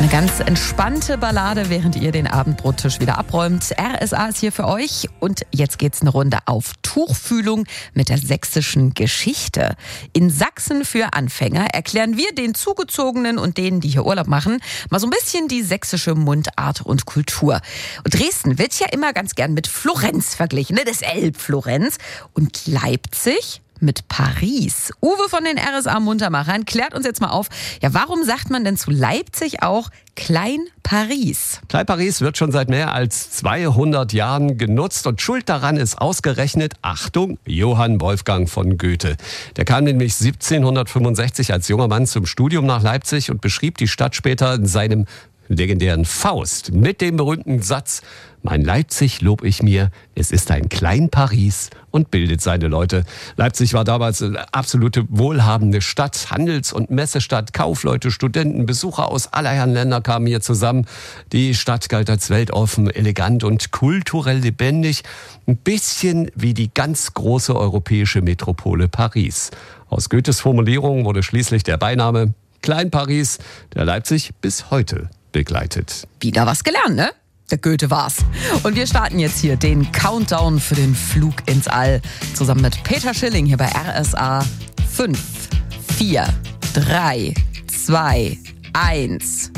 Eine ganz entspannte Ballade, während ihr den Abendbrottisch wieder abräumt. RSA ist hier für euch und jetzt geht's eine Runde auf Tuchfühlung mit der sächsischen Geschichte. In Sachsen für Anfänger erklären wir den Zugezogenen und denen, die hier Urlaub machen, mal so ein bisschen die sächsische Mundart und Kultur. Und Dresden wird ja immer ganz gern mit Florenz verglichen, ne? Das Elbflorenz. Und Leipzig mit Paris. Uwe von den RSA Muntermachern klärt uns jetzt mal auf, ja, warum sagt man denn zu Leipzig auch Klein-Paris? Klein-Paris wird schon seit mehr als 200 Jahren genutzt und schuld daran ist ausgerechnet, Achtung, Johann Wolfgang von Goethe. Der kam nämlich 1765 als junger Mann zum Studium nach Leipzig und beschrieb die Stadt später in seinem legendären Faust mit dem berühmten Satz: Mein Leipzig lob ich mir, es ist ein Klein-Paris und bildet seine Leute. Leipzig war damals eine absolute wohlhabende Stadt, Handels- und Messestadt, Kaufleute, Studenten, Besucher aus aller Herren Länder kamen hier zusammen. Die Stadt galt als weltoffen, elegant und kulturell lebendig, ein bisschen wie die ganz große europäische Metropole Paris. Aus Goethes Formulierung wurde schließlich der Beiname Klein-Paris, der Leipzig bis heute begleitet. Wieder was gelernt, ne? Der Goethe war's. Und wir starten jetzt hier den Countdown für den Flug ins All. Zusammen mit Peter Schilling hier bei RSA. 5, 4, 3, 2, 1...